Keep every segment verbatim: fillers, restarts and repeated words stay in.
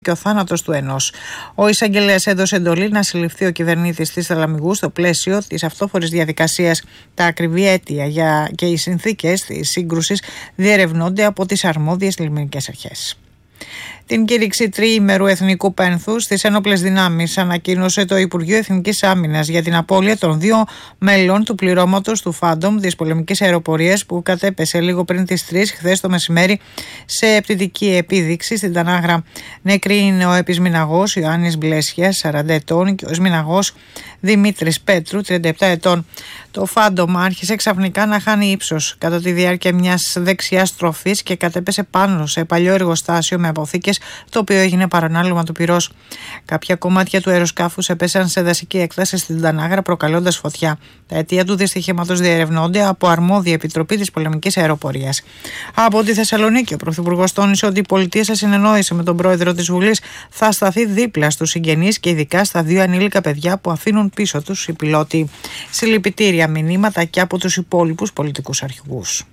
και ο θάνατος του ενός. Ο εισαγγελέας έδωσε εντολή να συλληφθεί ο κυβερνήτης της Θαλαμιγού στο πλαίσιο της αυτόφορης διαδικασίας. Τα ακριβή αίτια για και οι συνθήκες της σύγκρουσης διερευνώνται από τις αρμόδιες λιμενικές αρχές. Την κήρυξη τριήμερου εθνικού πένθους στις ένοπλες δυνάμεις ανακοίνωσε το Υπουργείο Εθνικής Άμυνας για την απώλεια των δύο μελών του πληρώματος του Φάντομ της πολεμικής αεροπορίας που κατέπεσε λίγο πριν τις τρεις χθες το μεσημέρι σε πτυτική επίδειξη στην Τανάγρα. Νεκροί είναι ο επισμηναγός Ιωάννης Μπλέσιας, σαράντα ετών, και ο εσμηναγός Δημήτρης Πέτρου, τριάντα επτά ετών. Το Φάντομ άρχισε ξαφνικά να χάνει ύψος κατά τη διάρκεια μιας δεξιάς στροφής και κατέπεσε πάνω σε παλιό εργοστάσιο με αποθήκες, το οποίο έγινε παρανάλωμα του πυρός. Κάποια κομμάτια του αεροσκάφους έπεσαν σε δασική έκταση στην Τανάγρα, προκαλώντας φωτιά. Τα αιτία του δυστυχήματος διερευνώνται από αρμόδια επιτροπή της πολεμικής αεροπορίας. Από τη Θεσσαλονίκη, ο Πρωθυπουργός τόνισε ότι η πολιτεία σε συνεννόηση με τον πρόεδρο της Βουλής θα σταθεί δίπλα στους συγγενείς και ειδικά στα δύο ανήλικα παιδιά που αφήνουν πίσω τους οι πιλότοι. Συλληπιτήρια μηνύματα και από τους υπόλοιπους πολιτικούς αρχηγούς.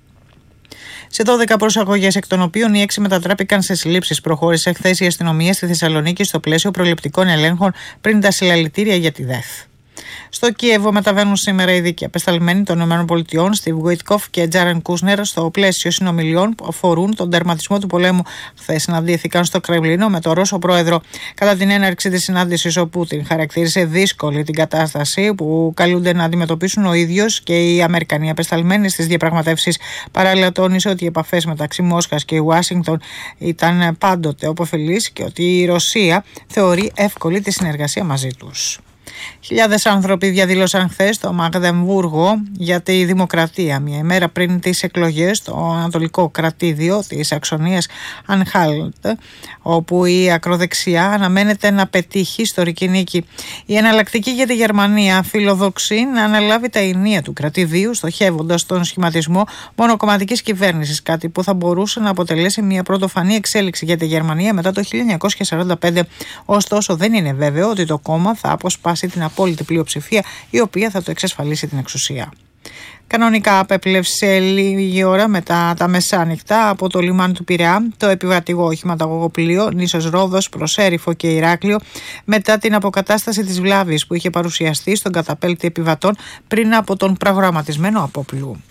Σε δώδεκα προσαγωγές, εκ των οποίων οι έξι μετατράπηκαν σε συλλήψεις, προχώρησε χθες η αστυνομία στη Θεσσαλονίκη στο πλαίσιο προληπτικών ελέγχων πριν τα συλλαλητήρια για τη ΔΕΘ. Στο Κίεβο μεταβαίνουν σήμερα ειδικοί απεσταλμένοι των ΗΠΑ, Στιβ Γουίτκοφ και Τζάρεν Κούσνερ, στο πλαίσιο συνομιλιών που αφορούν τον τερματισμό του πολέμου. Χθες συναντήθηκαν στο Κρεμλίνο με τον Ρώσο πρόεδρο. Κατά την έναρξη της συνάντησης, ο Πούτιν χαρακτήρισε δύσκολη την κατάσταση που καλούνται να αντιμετωπίσουν ο ίδιος και οι Αμερικανοί απεσταλμένοι στις διαπραγματεύσεις. Παράλληλα, τόνισε ότι οι επαφές μεταξύ Μόσχας και Ουάσιγκτον ήταν πάντοτε ωφελείς και ότι η Ρωσία θεωρεί εύκολη τη συνεργασία μαζί τους. Χιλιάδες άνθρωποι διαδήλωσαν χθες στο Μαγδεμβούργο για τη δημοκρατία, μια ημέρα πριν τις εκλογές στο ανατολικό κρατήδιο της Σαξονίας Ανχάλτ, όπου η ακροδεξιά αναμένεται να πετύχει ιστορική νίκη. Η εναλλακτική για τη Γερμανία φιλοδοξεί να αναλάβει τα ηνία του κρατηδίου, στοχεύοντας τον σχηματισμό μονοκομματικής κυβέρνησης, κάτι που θα μπορούσε να αποτελέσει μια πρωτοφανή εξέλιξη για τη Γερμανία μετά το χίλια εννιακόσια σαράντα πέντε. Ωστόσο, δεν είναι βέβαιο ότι το κόμμα θα αποσπάσει την απόλυτη πλειοψηφία η οποία θα το εξασφαλίσει την εξουσία. Κανονικά απέπλευσε λίγη ώρα μετά τα μεσάνυχτα από το λιμάνι του Πειραιά το επιβατικό οχηματαγωγό πλοίο νήσος Ρόδος προς Έριφο και Ηράκλειο μετά την αποκατάσταση της βλάβης που είχε παρουσιαστεί στον καταπέλτη επιβατών πριν από τον προγραμματισμένο απόπλου.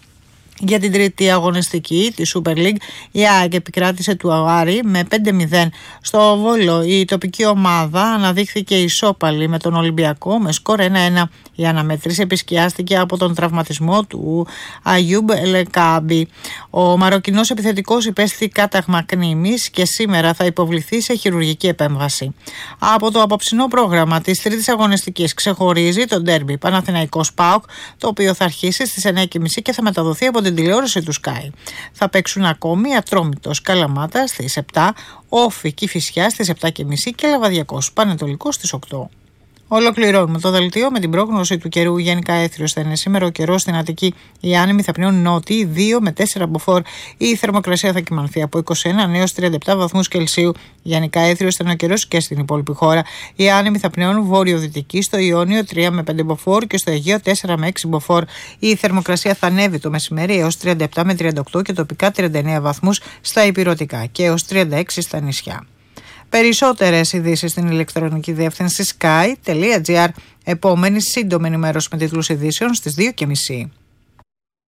Για την τρίτη αγωνιστική τη Super League, η ΑΕΚ επικράτησε του Άρη με πέντε μηδέν. Στο Βόλο η τοπική ομάδα αναδείχθηκε ισόπαλη με τον Ολυμπιακό με σκορ ένα ένα. Η αναμέτρηση επισκιάστηκε από τον τραυματισμό του Αγιούμπ Ελεκάμπη. Ο Μαροκινός επιθετικός υπέστη κάταγμα κνήμης και σήμερα θα υποβληθεί σε χειρουργική επέμβαση. Από το απόψινό πρόγραμμα της τρίτης αγωνιστικής ξεχωρίζει το ντέρμπι Παναθηναϊκός ΠΑΟΚ, το οποίο θα αρχίσει στις εννιά και μισή και θα μεταδοθεί από την τηλεόραση του Sky. Θα παίξουν ακόμη Ατρόμητος Καλαμάτα στις επτά, Όφη Κηφισιά στις επτά και μισή και Λαβαδιακός Πανετολικός στις οκτώ. Ολοκληρώνουμε το δελτίο με την πρόγνωση του καιρού. Γενικά έθριος θα είναι σήμερα ο καιρός στην Αττική. Οι άνεμοι θα πνέουν νότιοι δύο με τέσσερα μποφόρ. Η θερμοκρασία θα κυμανθεί από είκοσι ένα έως τριάντα επτά βαθμούς Κελσίου. Γενικά έθριος θα είναι ο καιρός και στην υπόλοιπη χώρα. Οι άνεμοι θα πνέουν βόρειο-δυτική, στο Ιόνιο τρία με πέντε μποφόρ και στο Αιγαίο τέσσερα με έξι μποφόρ. Η θερμοκρασία θα ανέβει το μεσημέρι έως τριάντα επτά με τριάντα οκτώ και τοπικά τριάντα εννέα βαθμούς στα ηπειρωτικά και έως τριάντα έξι στα νησιά. Περισσότερες ειδήσεις στην ηλεκτρονική διεύθυνση sky τελεία gr. Επόμενη σύντομη ενημέρωση με τίτλους ειδήσεων στις δύο και μισή.